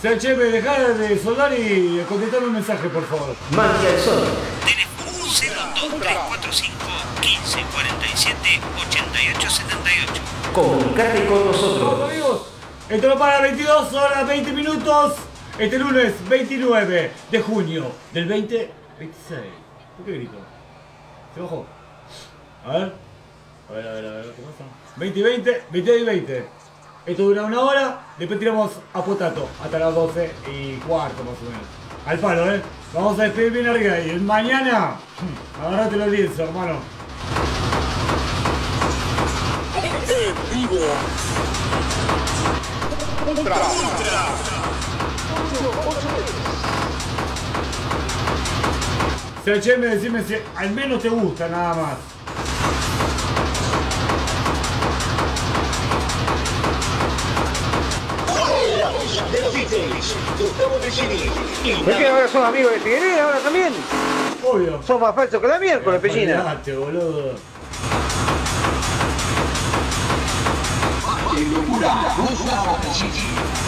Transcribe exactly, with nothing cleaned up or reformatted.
sea, che, me dejá de soldar y contestame un mensaje, por favor. Magia del Sol. Teléfono cero dos tres cuatro cinco quince cuarenta y siete ochenta y ocho setenta y ocho. Comunicate con nosotros. Vamos, amigos. Esto lo para veintidós horas veinte minutos. Este lunes veintinueve de junio del veinte veintiséis. ¿Por qué grito? ¿Se bajó? A ver. A ver, a ver, a ver. ¿Qué pasa? veinte y veinte, veintidós y veinte. Esto dura una hora. Después tiramos a potato hasta las doce y cuarto más o menos. Al palo, ¿eh? Vamos a despedir bien arriba. Y mañana, agarrate los lienzos, hermano. En vivo. Ultra, ultra. O sea, che, me decime si al menos te gusta nada más. ¿Por qué ahora sos amigos de Figueroa ahora también? Obvio. Sos más falso que la miércoles, Pellina. Olvidate, boludo. ¡Qué locura!